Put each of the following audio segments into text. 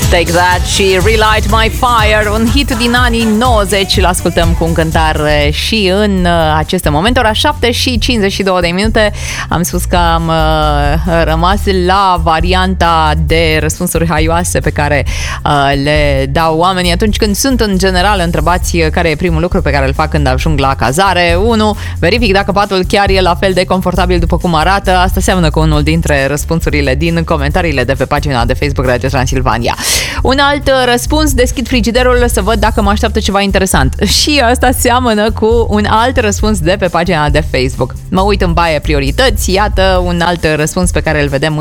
Take That și Relight My Fire, un hit din anii 90, îl ascultăm cu încântare și în aceste momente. Ora 7 și 52 de minute. Am spus că am rămas la varianta de răspunsuri haioase pe care le dau oamenii atunci când sunt în general întrebați care e primul lucru pe care îl fac când ajung la cazare. 1. Verific dacă patul chiar e la fel de confortabil după cum arată. Asta seamănă cu unul dintre răspunsurile din comentariile de pe pagina de Facebook Radio Transilvania. Un alt răspuns: deschid frigiderul să văd dacă mă așteaptă ceva interesant. Și asta seamănă cu un alt răspuns de pe pagina de Facebook. Mă uit în baie, priorități. Iată un alt răspuns pe care îl vedem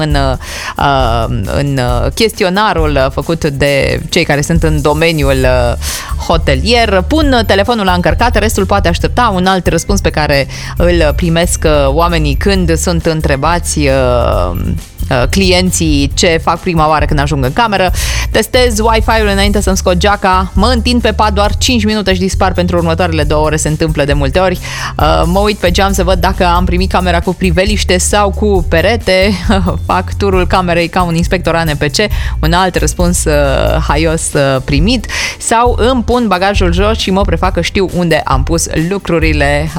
în chestionarul făcut de cei care sunt în domeniul hotelier. Pun telefonul la încărcat, restul poate aștepta. Un alt răspuns pe care îl primesc oamenii când sunt întrebați clienții ce fac prima oară când ajung în cameră. Testez Wi-Fi-ul înainte să-mi scot geaca, mă întind pe pat doar 5 minute și dispar pentru următoarele 2 ore, se întâmplă de multe ori. Mă uit pe geam să văd dacă am primit camera cu priveliște sau cu perete. Fac turul camerei ca un inspector ANPC, un alt răspuns haios primit. Sau îmi pun bagajul jos și mă prefac că știu unde am pus lucrurile.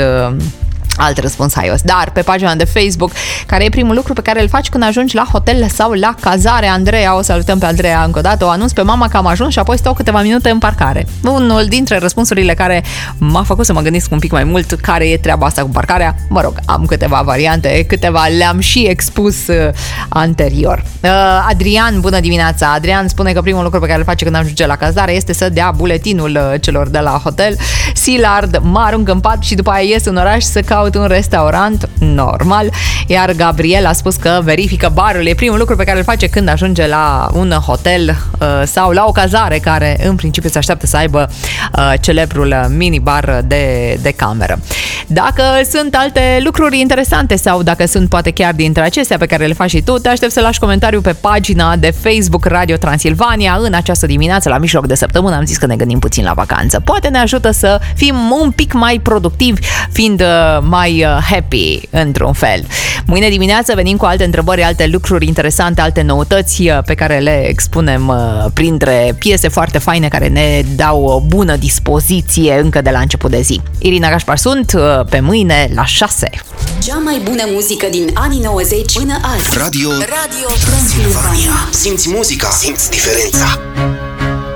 Alt răspuns haios. Dar pe pagina de Facebook, care e primul lucru pe care îl faci când ajungi la hotel sau la cazare? Andreea, o salutăm pe Andreea încă o dată, o anunț pe mama că am ajuns și apoi stau câteva minute în parcare. Unul dintre răspunsurile care m-a făcut să mă gândesc un pic mai mult care e treaba asta cu parcarea. Mă rog, am câteva variante, câteva le-am și expus anterior. Adrian, bună dimineața! Adrian spune că primul lucru pe care îl face când ajunge la cazare este să dea buletinul celor de la hotel. Silard, mă arunc în pat și după aia ies în oraș să caut un restaurant normal. Iar Gabriel a spus că verifică barul. E primul lucru pe care îl face când ajunge la un hotel sau la o cazare care în principiu se așteaptă să aibă celebrul minibar de cameră. Dacă sunt alte lucruri interesante sau dacă sunt poate chiar dintre acestea pe care le faci și tu, te aștept să lași comentariu pe pagina de Facebook Radio Transilvania. În această dimineață, la mijloc de săptămână, am zis că ne gândim puțin la vacanță. Poate ne ajută să fim un pic mai productivi, fiind mai happy într-un fel. Mâine dimineață venim cu alte întrebări, alte lucruri interesante, alte noutăți pe care le expunem printre piese foarte faine care ne dau o bună dispoziție încă de la început de zi. Irina Gașpar sunt, pe mâine la 6. Cea mai bună muzică din anii 90 până azi. Radio Transilvania. Simți muzica, simți diferența.